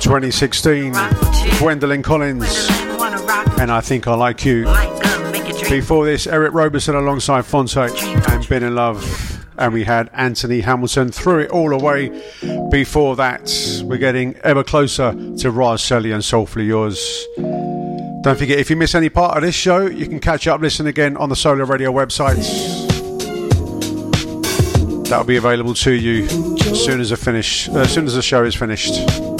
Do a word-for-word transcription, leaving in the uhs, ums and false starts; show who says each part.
Speaker 1: twenty sixteen, Gwendolyn Collins, and I Think I Like You. Before this, Eric Roberson alongside Fonte and Been in Love, and we had Anthony Hamilton, Threw It All Away. Before that, we're getting ever closer to Raz Shelley and Soulfully Yours. Don't forget, if you miss any part of this show, you can catch up, listen again on the Solar Radio website. That'll be available to you as soon as, I finish, uh, as soon as the show is finished.